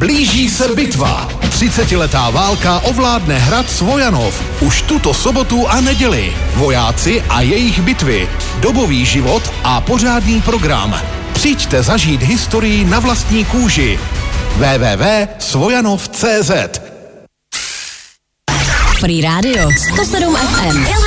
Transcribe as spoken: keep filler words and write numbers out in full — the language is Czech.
Blíží se bitva. třicetiletá válka ovládne hrad Svojanov. Už tuto sobotu a neděli. Vojáci a jejich bitvy. Dobový život a pořádný program. Přijďte zažít historii na vlastní kůži. w w w tečka svojanov tečka cé zet Free Radio sto sedm ef em.